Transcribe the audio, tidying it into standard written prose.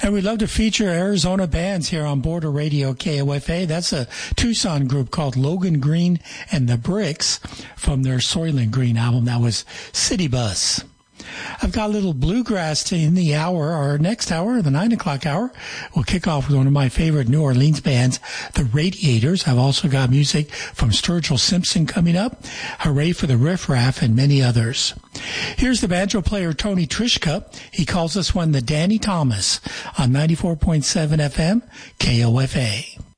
And we'd love to feature Arizona bands here on Border Radio KOFA. That's a Tucson group called Logan Green and the Bricks from their Soylent Green album. That was City Bus. I've got a little bluegrass in the hour, our next hour, the 9 o'clock hour. We'll kick off with one of my favorite New Orleans bands, the Radiators. I've also got music from Sturgill Simpson coming up, Hooray for the Riff Raff, and many others. Here's the banjo player Tony Trishka. He calls this one the Danny Thomas on 94.7 FM KOFA.